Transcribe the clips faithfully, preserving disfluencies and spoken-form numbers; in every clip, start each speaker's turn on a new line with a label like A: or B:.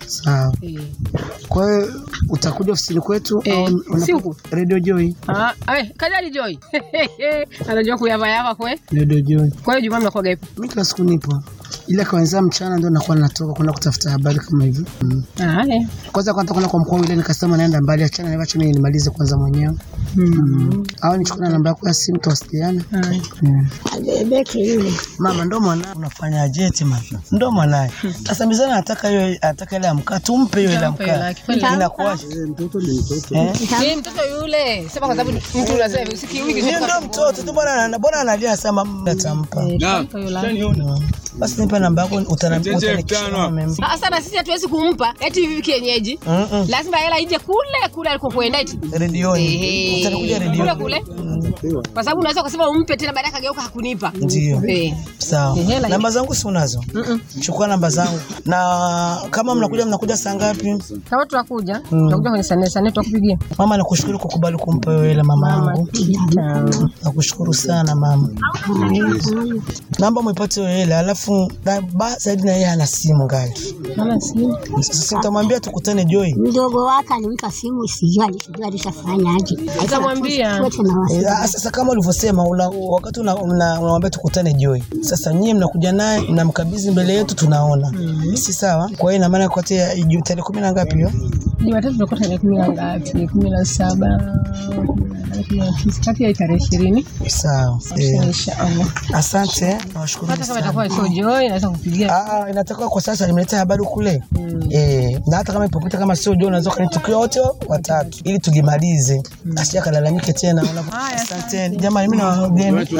A: Sawa. Eh. Kwa hiyo utakuja ofisini kwetu
B: eh,
A: au
B: unapo
A: Radio Joy?
B: Ah, eh, Kajali Joy. Anajua kuyava yava kwe?
A: Radio Joy.
B: Kwa hiyo Jumaa mnakuwa gapi?
A: Mimi kila siku nipo. Ila kwanza mchana ndio nakuwa natoka kwenda kutafuta habari kama hivi. Mm.
B: Ah, eh.
A: Kwanza kwanza kwenda kwa mkoa ile nikasema naenda mbali, achana niache mimi nimalize kwanza mwenyewe. Mm. Au nichukue namba yako ya simu tuwasiliane. Ah.
C: Beki yule.
A: Mama ndo mwana unafanya jeti mama. Ndo mwanae. Sasa mizana anataka hiyo anataka ile amka tumpe hiyo ile amka. Inakuwa
D: mtoto ni mtoto.
B: Eh, ni mtoto yule. Sema kwa sababu mtu unasema usikiwiki.
A: Ni ndo mtoto tu bwana bwana analia sasa natampa. Basi nipa namba yako utaniambia utanikiona.
B: Sasa na sisi hatuwezi kumpa eti hivi kienyeji. Lazima hela ije kule kule alikokwenda eti.
A: Redioni. Utakuja redioni.
B: Kule kule. Kwa sababu unaweza kusema umpe tena baadaye kageuka hakunipa.
A: Ndio. Sawa. Namba zangu si unazo? Chukua namba zangu. Na kama mnakuja mnakuja saa ngapi?
B: Kama tunakuja, tunakuja kwenye sanesa sana tukupigia.
A: Mama nakushukuru kwa kubali kumpa wewe ile mama yangu. Nakushukuru sana mama. Namba mwipate wewe ile alafu zaidi na yeye ana simu gani?
B: Ana simu.
A: Sasa nitamwambia tukutane Joy.
C: Mdogo wake aliweka simu isijali, sijali tafanyaje.
B: Nitamwambia.
A: Sasa kama ulivyosema wakati unamwambia tukutane Joy. Sasa nyinyi mnakuja naye mnamkabidhi mbele yetu tunaona. Si sawa? Kwa hiyo ina maana kwa tarehe kumi na ngapi hiyo?
B: Jumatatu tutakuwa tarehe kumi na ngapi? kumi na saba kati ya tarehe ishirini.
A: Sawa.
B: Inshallah.
A: Asante. Nawashukuru.
B: Hata kama itakuwa sio Joy naweza kupigia.
A: Ah ah inatakiwa kwa sasa nimeleta habari kule. Eh na hata kama ipopita kama sio Joy unaweza kunitukio wote watatu ili tugimalize. Asije kalalamike tena. Asante. Jamani mimi na wageni.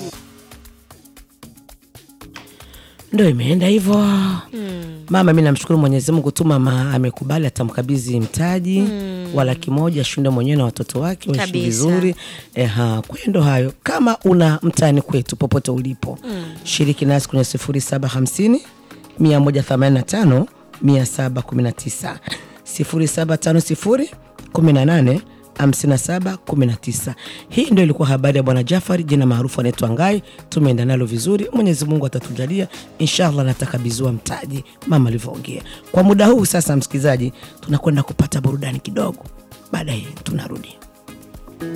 E: Ndio imeenda hivyo. Mm. Mama mimi namshukuru Mwenyezi Mungu tu mama amekubali atamkabidhi mtaji mm. wa laki moja shinde mwenyewe na watoto wake waishi vizuri. Eha, kwa ndo hayo. Kama una mtaani kwetu popote ulipo, mm. shiriki nasi kwenye sifuri saba hamsini mia moja themanini na tano mia saba kumi na tisa sifuri saba tano sifuri kumi na nane hamsini na saba kumi na tisa. Hii ndio ilikuwa habari ya Bwana Jafari, jina maarufu anaitwa Ngai. Tumeenda nalo vizuri. Mwenyezi Mungu atatujalia inshallah natakabizwa mtaji mama alivyoongea. Kwa muda huu sasa msikizaji tunakwenda kupata burudani kidogo. Baadaye tunarudi.